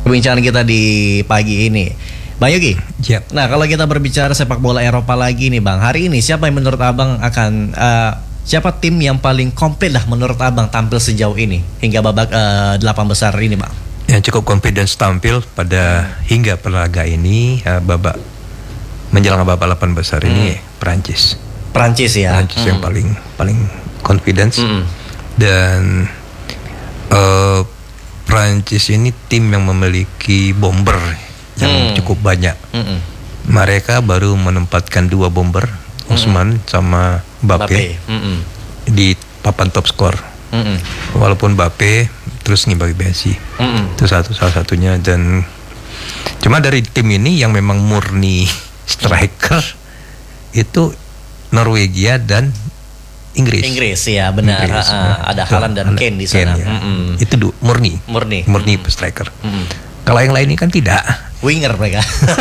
perbincangan kita di pagi ini. Bang Yogi, Yep. nah kalau kita berbicara sepak bola Eropa lagi nih Bang, hari ini siapa yang menurut Abang akan siapa tim yang paling komplit lah menurut Abang tampil sejauh ini hingga babak 8 besar ini Bang? Yang cukup confidence tampil pada hingga laga ini babak menjelang babak 8 besar ini Prancis ya. Prancis yang paling confidence dan Prancis ini tim yang memiliki bomber yang cukup banyak. Mereka baru menempatkan 2 bomber, Ousmane sama Mbappe di papan top skor. Walaupun Mbappe terus ngibagi Messi, itu salah satunya. Dan cuma dari tim ini yang memang murni striker itu Norwegia dan Inggris ya benar. Ada Haaland dan Kane di sana. Ya. Itu murni striker. Kalau yang lain ini kan tidak. Winger mereka.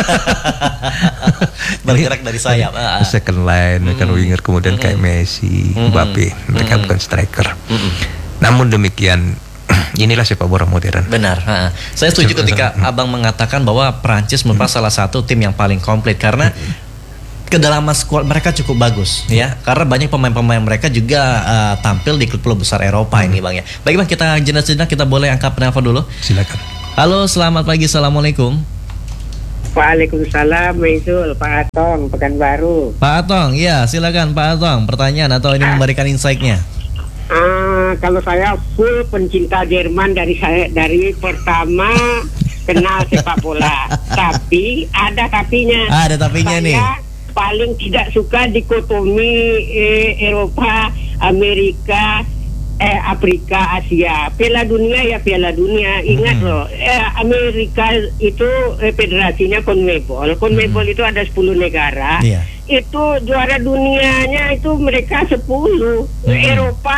Bergerak dari sayap. Second line, kan winger, kemudian kayak Messi, Mbappe. Mereka bukan striker. Namun demikian, inilah sepak bola modern. Benar. Saya setuju ketika Abang mengatakan bahwa Prancis merupakan salah satu tim yang paling komplit karena kedalaman skuad mereka cukup bagus ya. Karena banyak pemain-pemain mereka juga tampil di klub-klub besar Eropa ini Bang ya. Baik Bang, kita jenak-jenak kita boleh angkat penelpon dulu. Silakan. Halo, selamat pagi. Assalamualaikum. Waalaikumsalam, Maisul, Pak Atong, Pekanbaru. Pak Atong, ya silakan Pak Atong. Pertanyaan atau ini memberikan insight-nya? Kalau saya full pencinta Jerman dari pertama kenal sepak bola. Tapi ada tapinya. Ada tapinya nih. Saya paling tidak suka dikotomi Eropa, Amerika, Afrika, Asia. Piala Dunia ya Piala Dunia. Ingat loh, Amerika itu federasinya CONMEBOL. CONMEBOL itu ada 10 negara. Itu juara dunianya itu mereka 10. Eropa,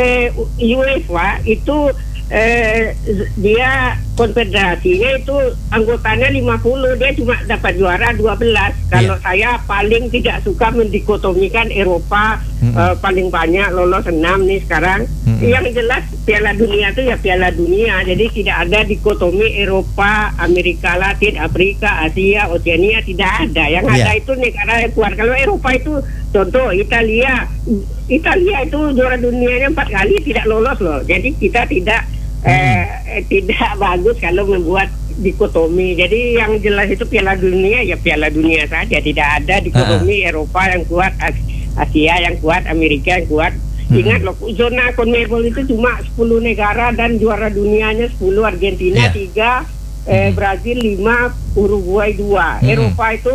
UEFA itu dia konfederasinya itu anggotanya 50, dia cuma dapat juara 12. Kalau saya paling tidak suka mendikotomikan Eropa paling banyak lolos 6 nih sekarang. Yang jelas Piala Dunia itu ya Piala Dunia, jadi tidak ada dikotomi Eropa, Amerika Latin, Afrika, Asia, Oceania, tidak ada. Yang ada itu negara yang keluar. Kalau Eropa itu contoh Italia itu juara dunianya 4 kali tidak lolos loh. Jadi kita tidak bagus kalau membuat dikotomi. Jadi yang jelas itu Piala Dunia ya Piala Dunia saja. Tidak ada dikotomi Eropa yang kuat, Asia yang kuat, Amerika yang kuat. Ingat loh, zona CONMEBOL itu cuma 10 negara dan juara dunianya 10. Argentina 3, Brazil 5, Uruguay 2. Eropa itu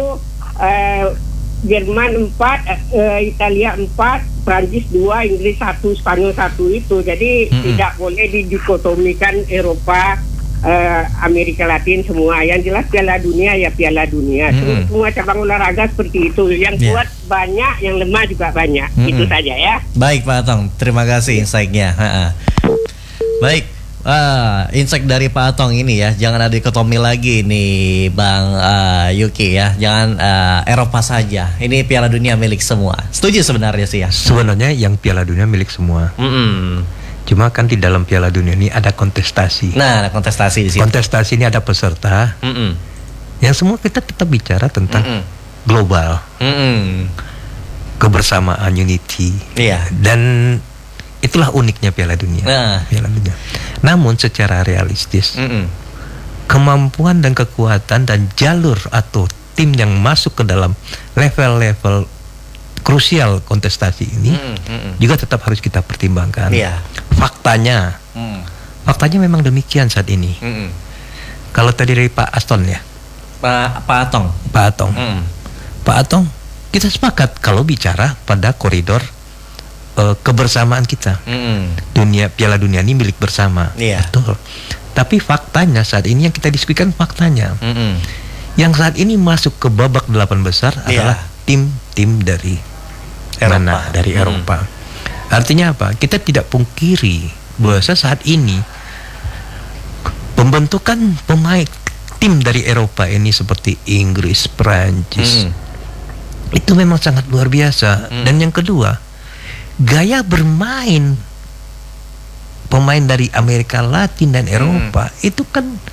Jerman 4, Italia 4, Prancis 2, Inggris 1, Spanyol 1 itu. Jadi tidak boleh didikotomikan Eropa, Amerika Latin semua. Yang jelas Piala Dunia ya Piala Dunia. Semua cabang olahraga seperti itu. Yang kuat banyak, yang lemah juga banyak. Itu saja ya. Baik Pak Atong, terima kasih insight-nya. Baik. Insight dari Pak Atong ini ya, jangan ada dikotomi lagi nih Bang Yuki ya, jangan Eropa saja. Ini Piala Dunia milik semua. Setuju sebenarnya sih ya. Sebenarnya yang Piala Dunia milik semua. Cuma kan di dalam Piala Dunia ini ada kontestasi. Nah, ada kontestasi di sini. Kontestasi ini ada peserta. Yang semua kita tetap bicara tentang global, kebersamaan, unity. Dan itulah uniknya Piala Dunia. Piala Dunia. Namun secara realistis, kemampuan dan kekuatan dan jalur atau tim yang masuk ke dalam level-level krusial kontestasi ini juga tetap harus kita pertimbangkan. Faktanya memang demikian saat ini. Kalau tadi dari Pak Aston ya, Pak Atong, kita sepakat kalau bicara pada koridor kebersamaan kita. Piala Dunia ini milik bersama. Betul. Tapi faktanya saat ini yang kita diskusikan faktanya. Yang saat ini masuk ke babak 8 besar adalah tim-tim dari Eropa. Dari Eropa. Artinya apa? Kita tidak pungkiri bahwa saat ini pembentukan pemain tim dari Eropa ini seperti Inggris, Prancis itu memang sangat luar biasa. Dan yang kedua, gaya bermain pemain dari Amerika Latin dan Eropa itu kan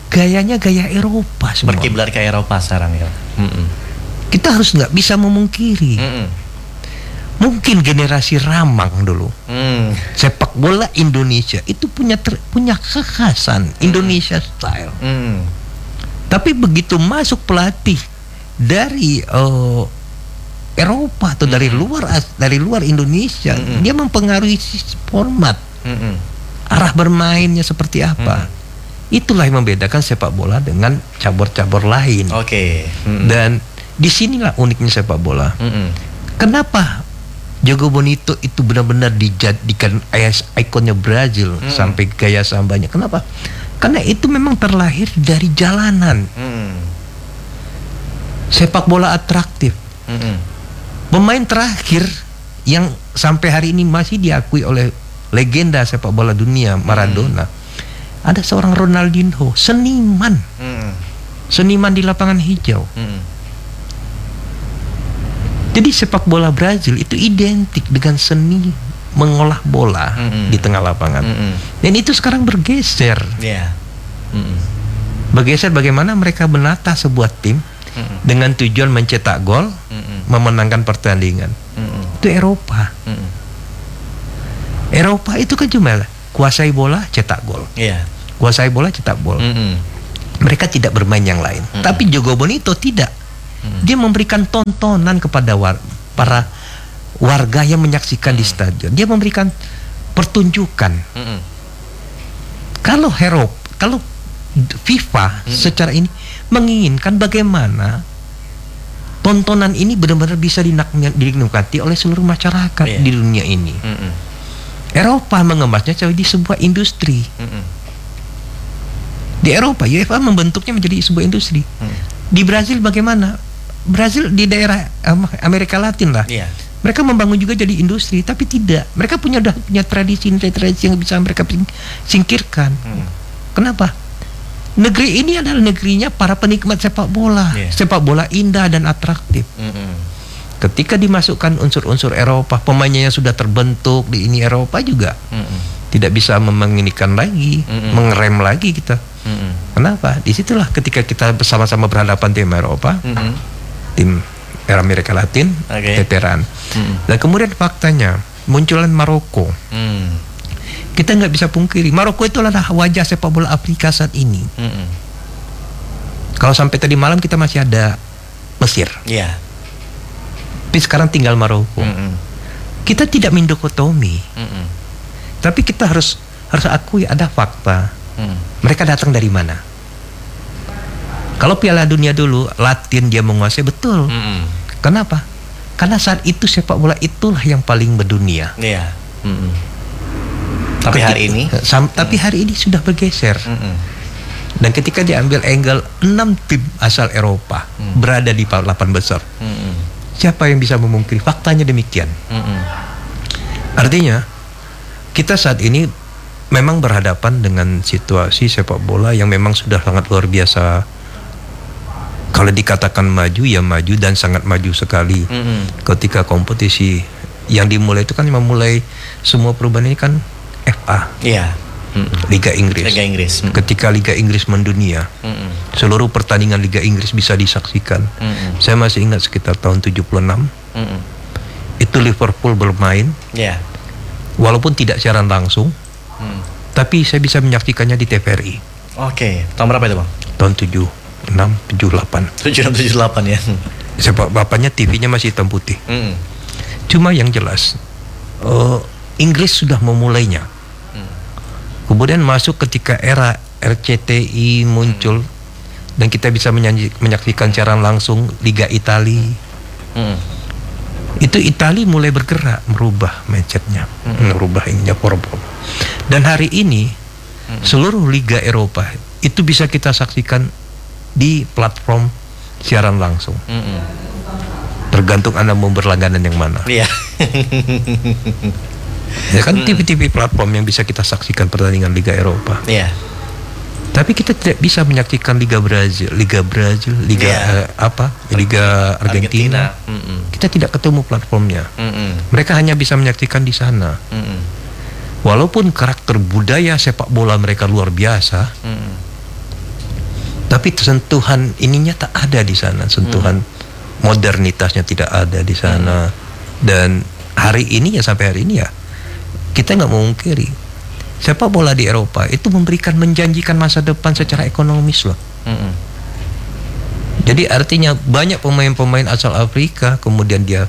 gayanya gaya Eropa semua. Berkiblat ke Eropa sekarang ya. Kita harus nggak bisa memungkiri. Mungkin generasi Ramang dulu, sepak bola Indonesia itu punya kekhasan Indonesia style. Tapi begitu masuk pelatih dari Eropa atau dari luar Indonesia, dia mempengaruhi format, arah bermainnya seperti apa. Itulah yang membedakan sepak bola dengan cabur-cabur lain. Dan disinilah uniknya sepak bola. Kenapa Jogo Bonito itu benar-benar dijadikan ikonnya Brazil sampai gaya sambanya? Kenapa? Karena itu memang terlahir dari jalanan. Sepak bola atraktif. Pemain terakhir yang sampai hari ini masih diakui oleh legenda sepak bola dunia, Maradona, ada seorang Ronaldinho, seniman di lapangan hijau. Jadi sepak bola Brazil itu identik dengan seni mengolah bola di tengah lapangan. Dan itu sekarang bergeser. Bergeser bagaimana mereka menata sebuah tim dengan tujuan mencetak gol, memenangkan pertandingan. Itu Eropa. Eropa itu kan cuma kuasai bola, cetak gol. Kuasai bola, cetak gol. Mereka tidak bermain yang lain. Tapi Jogo Bonito tidak. Dia memberikan tontonan kepada para warga yang menyaksikan di stadion. Dia memberikan pertunjukan. Kalau FIFA secara ini menginginkan bagaimana tontonan ini benar-benar bisa dinikmati oleh seluruh masyarakat di dunia ini. Eropa mengemasnya di sebuah industri. Di Eropa, UEFA membentuknya menjadi sebuah industri. Di Brazil bagaimana? Brazil di daerah Amerika Latin lah. Mereka membangun juga jadi industri, tapi tidak. Mereka punya tradisi yang bisa mereka singkirkan. Kenapa? Negeri ini adalah negerinya para penikmat sepak bola. Sepak bola indah dan atraktif. Ketika dimasukkan unsur-unsur Eropa, pemainnya yang sudah terbentuk di ini Eropa juga tidak bisa memenginikan lagi, mengerem lagi kita. Kenapa? Disitulah ketika kita bersama-sama berhadapan tim Eropa, tim Amerika Latin, veteran. Dan kemudian faktanya munculan Maroko. Kita nggak bisa pungkiri, Maroko itu adalah wajah sepak bola Afrika saat ini. Kalau sampai tadi malam kita masih ada Mesir. Tapi sekarang tinggal Maroko. Kita tidak mendokotomi. Tapi kita harus akui ada fakta. Mereka datang dari mana? Kalau Piala Dunia dulu Latin dia menguasai, betul. Kenapa? Karena saat itu sepak bola itulah yang paling mendunia. Tapi hari ini sudah bergeser. Dan ketika diambil angle 6 tim asal Eropa berada di 8 besar, siapa yang bisa memungkiri? Faktanya demikian. Artinya kita saat ini memang berhadapan dengan situasi sepak bola yang memang sudah sangat luar biasa. Kalau dikatakan maju, ya maju dan sangat maju sekali. Ketika kompetisi yang dimulai itu kan memulai semua perubahan ini kan FA, Liga Inggris. Ketika Liga Inggris mendunia, seluruh pertandingan Liga Inggris bisa disaksikan. Saya masih ingat sekitar tahun 76, itu Liverpool bermain, walaupun tidak siaran langsung, tapi saya bisa menyaksikannya di TVRI. Tahun berapa itu Bang? Tahun 76-78 ya. Sebab bapaknya TV-nya masih hitam putih. Cuma yang jelas Inggris sudah memulainya. Kemudian masuk ketika era RCTI muncul, dan kita bisa menyaksikan secara langsung Liga Italia. Itu Italia mulai bergerak, merubah mindsetnya, merubah ininya form. Dan hari ini seluruh Liga Eropa itu bisa kita saksikan di platform siaran langsung. Tergantung Anda mau berlangganan yang mana. Ya kan TV-TV platform yang bisa kita saksikan pertandingan Liga Eropa. Tapi kita tidak bisa menyaksikan Liga Brazil, Liga Argentina. Kita tidak ketemu platformnya. Mereka hanya bisa menyaksikan di sana. Walaupun karakter budaya sepak bola mereka luar biasa, Tapi sentuhan ininya tak ada di sana, sentuhan modernitasnya tidak ada di sana. Dan hari ini ya, sampai hari ini ya, kita nggak memungkiri sepak bola di Eropa itu menjanjikan masa depan secara ekonomis loh. Jadi artinya banyak pemain-pemain asal Afrika kemudian dia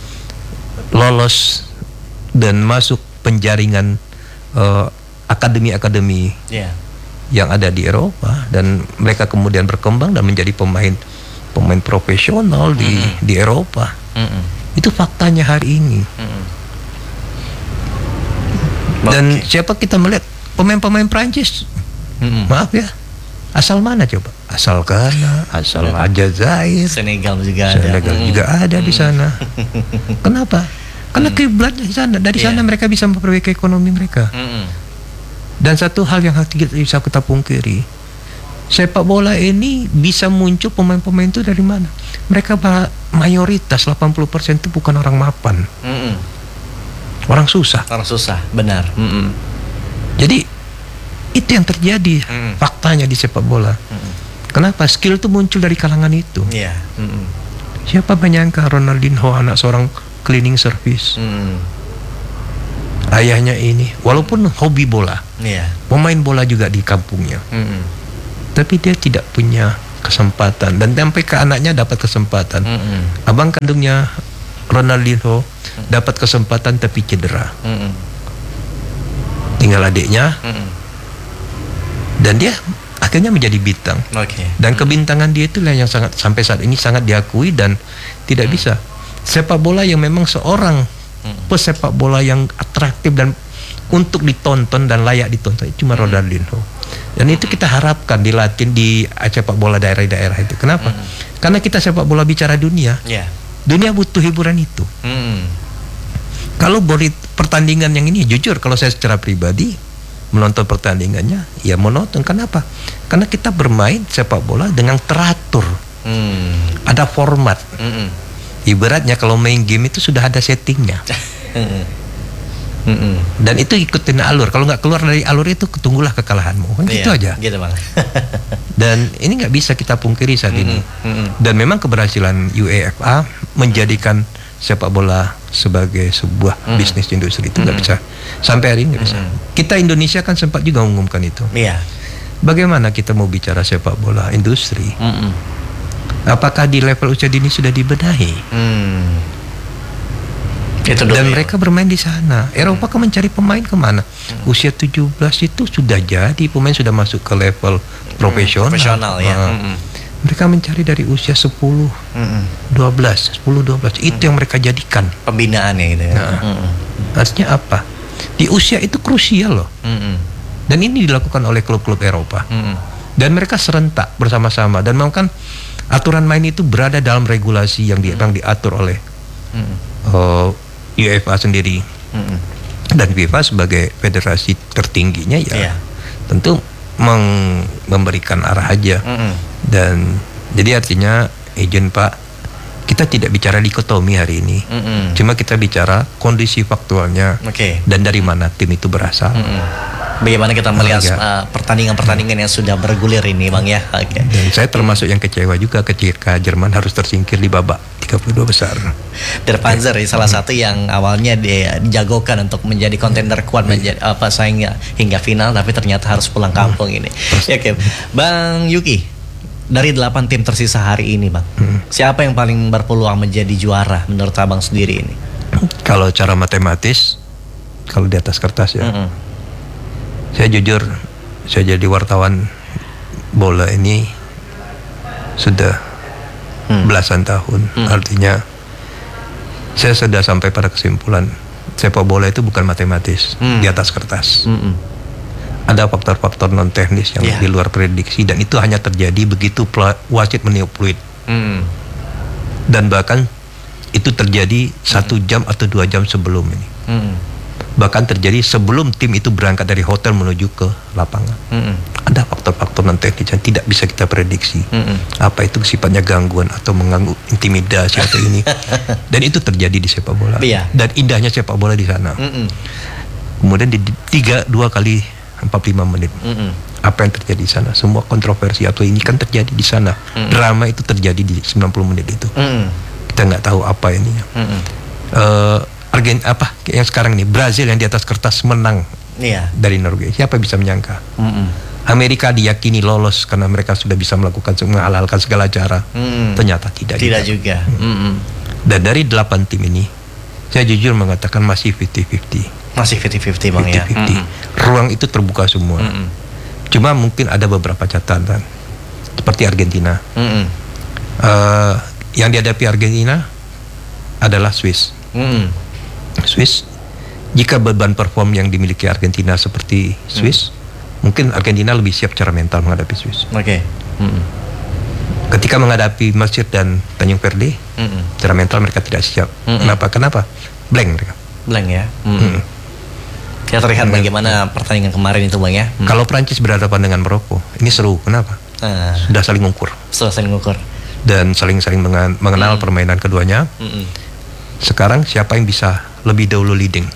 lolos dan masuk penjaringan akademi-akademi yang ada di Eropa, dan mereka kemudian berkembang dan menjadi pemain profesional di Eropa. Itu faktanya hari ini. Dan siapa kita melihat pemain-pemain Prancis, maaf ya, asal mana coba? Asal Ghana, asal Aljazair, Senegal juga ada di sana. Kenapa? Karena kiblatnya di sana. Dari sana mereka bisa memperbaiki ekonomi mereka. Dan satu hal yang bisa kita pungkiri, sepak bola ini bisa muncul pemain-pemain itu dari mana? Mereka mayoritas 80% itu bukan orang mapan. Orang susah, benar. Jadi itu yang terjadi faktanya di sepak bola. Kenapa? Skill itu muncul dari kalangan itu. Siapa menyangka Ronaldinho anak seorang cleaning service, ayahnya ini walaupun hobi bola, pemain bola juga di kampungnya, tapi dia tidak punya kesempatan, dan sampai ke anaknya dapat kesempatan. Abang kandungnya Ronaldinho dapat kesempatan tapi cedera, tinggal adiknya, dan dia akhirnya menjadi bintang. Dan kebintangan dia itulah yang sangat sampai saat ini sangat diakui, dan tidak bisa sepak bola yang memang seorang pesepak bola yang atraktif dan untuk ditonton dan layak ditonton cuma Ronaldinho. Dan itu kita harapkan dilatih di sepak bola daerah-daerah itu. Kenapa? Karena kita sepak bola bicara dunia. Dunia butuh hiburan itu. Kalau pertandingan yang ini, jujur kalau saya secara pribadi menonton pertandingannya ya monoton. Kenapa? Karena kita bermain sepak bola dengan teratur. Ada format. Ibaratnya kalau main game itu sudah ada settingnya. Dan itu ikutin alur. Kalau nggak keluar dari alur itu, tunggulah kekalahanmu. Kan gitu aja. Gitu bang. Dan ini nggak bisa kita pungkiri saat ini. Dan memang keberhasilan UEFA menjadikan sepak bola sebagai sebuah bisnis industri itu nggak bisa. Sampai hari ini nggak bisa. Kita Indonesia kan sempat juga mengumumkan itu. Bagaimana kita mau bicara sepak bola industri? Apakah di level usia dini sudah dibenahi? Dan mereka bermain di sana. Eropa kan mencari pemain kemana? Usia 17 itu sudah jadi pemain, sudah masuk ke level profesional. Mereka mencari dari usia 10, 12. Itu yang mereka jadikan pembinaannya gitu ya. Artinya apa? Di usia itu krusial loh. Dan ini dilakukan oleh klub-klub Eropa. Dan mereka serentak bersama-sama. Dan memang kan aturan main itu berada dalam regulasi yang diatur oleh UEFA sendiri. Dan FIFA sebagai federasi tertingginya tentu memberikan arah aja. Dan jadi artinya izin Pak, kita tidak bicara dikotomi hari ini. Cuma kita bicara kondisi faktualnya dan dari mana tim itu berasal. Bagaimana kita melihat pertandingan-pertandingan yang sudah bergulir ini bang ya. Dan saya termasuk yang kecewa juga ketika Jerman harus tersingkir di babak 32 besar. Der Panzer salah satu yang awalnya dia dijagokan untuk menjadi kontender kuat menjadi saing hingga final, tapi ternyata harus pulang kampung ini. Bang Yuki, dari 8 tim tersisa hari ini bang, siapa yang paling berpeluang menjadi juara menurut abang sendiri ini? Kalau cara matematis, kalau di atas kertas ya, saya jujur, saya jadi wartawan bola ini sudah belasan tahun. Artinya saya sudah sampai pada kesimpulan sepak bola itu bukan matematis di atas kertas. Ada faktor-faktor non teknis yang di luar prediksi, dan itu hanya terjadi begitu wasit meniup peluit. Dan bahkan itu terjadi 1 jam atau 2 jam sebelum ini. Bahkan terjadi sebelum tim itu berangkat dari hotel menuju ke lapangan. Ada faktor-faktor non teknis yang tidak bisa kita prediksi. Apa itu sifatnya gangguan atau mengganggu intimidasi atau ini. Dan itu terjadi di sepak bola. Dan indahnya sepak bola di sana. Kemudian di 2 kali 45 menit apa yang terjadi di sana. Semua kontroversi atau ini kan terjadi di sana. Drama itu terjadi di 90 menit itu. Kita nggak tahu apa ini. Apa yang sekarang nih, Brazil yang di atas kertas menang dari Norwegia. Siapa bisa menyangka? Amerika diyakini lolos karena mereka sudah bisa melakukan menghalalkan segala cara. Ternyata tidak juga. Dan dari 8 tim ini, saya jujur mengatakan masih 50-50. Masih 50-50 Bang ya. Ruang itu terbuka semua. Cuma mungkin ada beberapa catatan seperti Argentina. Yang dihadapi Argentina adalah Swiss. Swiss, jika beban perform yang dimiliki Argentina seperti Swiss, mungkin Argentina lebih siap secara mental menghadapi Swiss. Ketika menghadapi Mesir dan Tanjung Verde, secara mental mereka tidak siap. Kenapa? Blank mereka. Blank ya. Ya terlihat bagaimana pertandingan kemarin itu Bang ya. Kalau Prancis berhadapan dengan Maroko, ini seru. Kenapa? Sudah saling mengukur. Dan saling mengenal permainan keduanya. Sekarang siapa yang bisa lebih dahulu leading?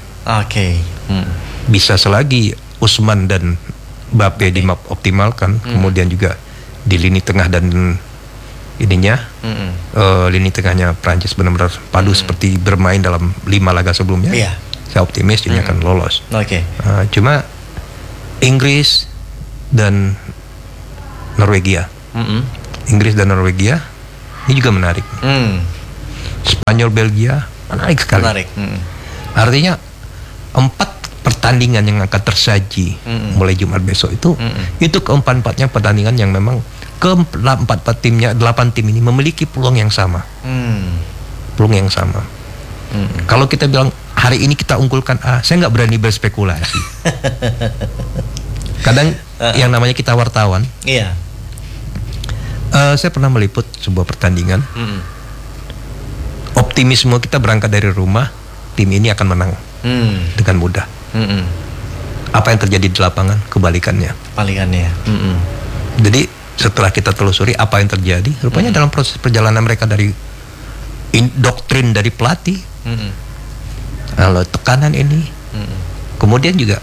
Bisa selagi Usman dan Mbappe dioptimalkan, kemudian juga di lini tengah dan ininya lini tengahnya Prancis benar-benar padu seperti bermain dalam 5 laga sebelumnya. Saya optimis ini akan lolos. Cuma Inggris dan Norwegia, Inggris dan Norwegia ini juga menarik. Spanyol Belgia menarik sekali. Artinya 4 pertandingan yang akan tersaji mulai Jumat besok itu keempat-empatnya pertandingan yang memang keempat timnya 8 tim ini memiliki peluang yang sama. Peluang yang sama. Kalau kita bilang hari ini kita unggulkan A, saya nggak berani berspekulasi. Kadang yang namanya kita wartawan. Saya pernah meliput sebuah pertandingan. Optimisme kita berangkat dari rumah, tim ini akan menang dengan mudah. Apa yang terjadi di lapangan kebalikannya. Jadi setelah kita telusuri apa yang terjadi, rupanya dalam proses perjalanan mereka dari doktrin dari pelatih, lalu tekanan ini, kemudian juga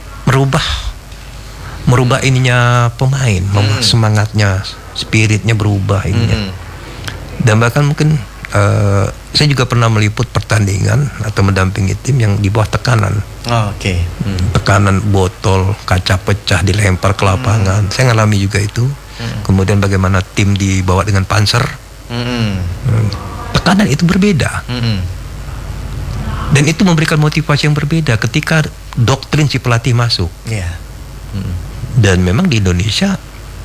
merubah ininya pemain, semangatnya, spiritnya berubah ininya. Dan bahkan mungkin saya juga pernah meliput pertandingan atau mendampingi tim yang di bawah tekanan. Tekanan botol, kaca pecah dilempar ke lapangan. Saya ngalami juga itu. Kemudian bagaimana tim dibawa dengan panser. Tekanan itu berbeda. Dan itu memberikan motivasi yang berbeda ketika doktrin si pelatih masuk. Dan memang di Indonesia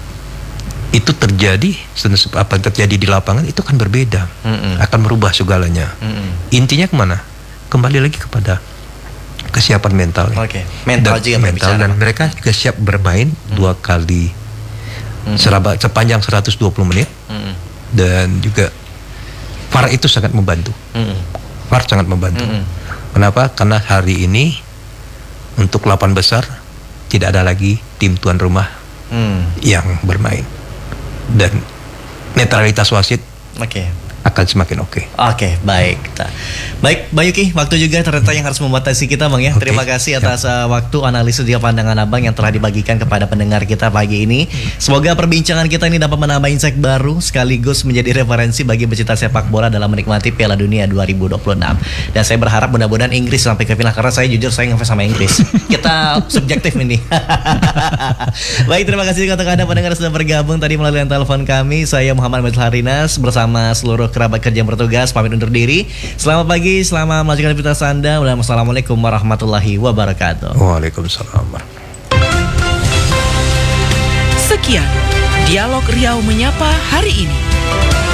itu terjadi, apa yang terjadi di lapangan itu kan berbeda, akan merubah segalanya. Intinya kemana? Kembali lagi kepada kesiapan mental. Mental juga mental, dan mereka juga siap bermain 2 kali sepanjang 120 menit. Dan juga VAR itu sangat membantu. VAR sangat membantu. Kenapa? Karena hari ini untuk 8 besar tidak ada lagi tim tuan rumah yang bermain. Dan netralitas wasit akan semakin oke. Baik. Baik, Bang Yuki, waktu juga ternyata yang harus membatasi kita Bang ya. Terima kasih atas waktu, analisis juga pandangan Abang yang telah dibagikan kepada pendengar kita pagi ini. Semoga perbincangan kita ini dapat menambah insight baru sekaligus menjadi referensi bagi pecinta sepak bola dalam menikmati Piala Dunia 2026. Dan saya berharap mudah-mudahan Inggris sampai ke final, karena saya jujur saya ngefans sama Inggris. Kita subjektif ini. Baik, terima kasih juga untuk Anda pendengar sudah bergabung tadi melalui telepon kami. Saya Muhammad Matul Harinas bersama seluruh kerabat kerja yang bertugas pamit undur diri. Selamat pagi, selamat melanjutkan aktivitas Anda. Wassalamualaikum warahmatullahi wabarakatuh. Waalaikumsalam. Sekian Dialog Riau Menyapa hari ini.